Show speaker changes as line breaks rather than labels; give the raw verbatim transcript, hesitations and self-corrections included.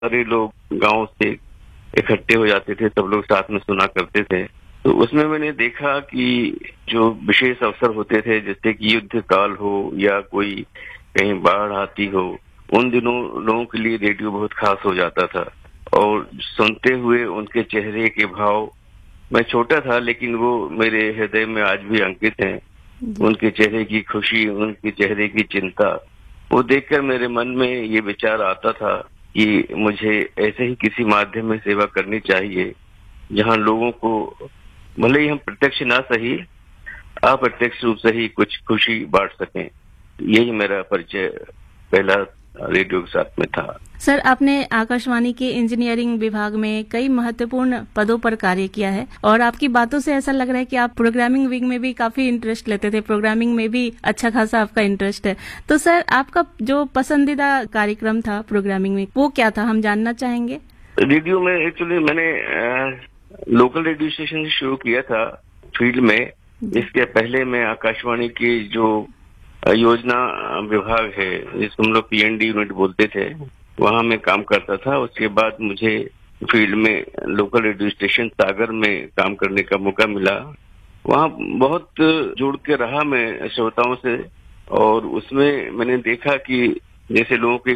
सारे लोग गांव से इकट्ठे हो जाते थे, सब लोग साथ में सुना करते थे। तो उसमें मैंने देखा कि जो विशेष अवसर होते थे, जैसे कि युद्ध काल हो या कोई कहीं बाढ़ आती हो, उन दिनों लोगों के लिए रेडियो बहुत खास हो जाता था। और सुनते हुए उनके चेहरे के भाव, मैं छोटा था लेकिन वो मेरे हृदय में आज भी अंकित हैं। उनके चेहरे की खुशी, उनके चेहरे की चिंता, वो देखकर मेरे मन में ये विचार आता था कि मुझे ऐसे ही किसी माध्यम में सेवा करनी चाहिए, जहां लोगों को भले ही हम प्रत्यक्ष ना सही, अप्रत्यक्ष रूप से ही कुछ खुशी बांट सकें। यही मेरा परिचय पहला रेडियो के साथ में था।
सर, आपने आकाशवाणी के इंजीनियरिंग विभाग में कई महत्वपूर्ण पदों पर कार्य किया है और आपकी बातों से ऐसा लग रहा है कि आप प्रोग्रामिंग विंग में भी काफी इंटरेस्ट लेते थे, प्रोग्रामिंग में भी अच्छा खासा आपका इंटरेस्ट है। तो सर, आपका जो पसंदीदा कार्यक्रम था प्रोग्रामिंग में, वो क्या था, हम जानना चाहेंगे।
रेडियो में एक्चुअली मैंने आ, लोकल रेडियो स्टेशन से शुरू किया था फील्ड में। इसके पहले मैं आकाशवाणी की जो योजना विभाग है, जिसको हम लोग पी एन डी यूनिट बोलते थे, वहां मैं काम करता था। उसके बाद मुझे फील्ड में लोकल रेडियो स्टेशन सागर में काम करने का मौका मिला। वहां बहुत जुड़ के रहा मैं श्रोताओं से, और उसमें मैंने देखा कि जैसे लोगों की